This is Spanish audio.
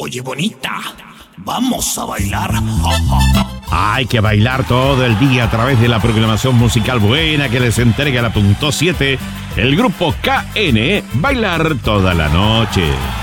Oye, bonita, vamos a bailar. Hay que bailar todo el día a través de la programación musical buena que les entrega la .7, el grupo KN, bailar toda la noche.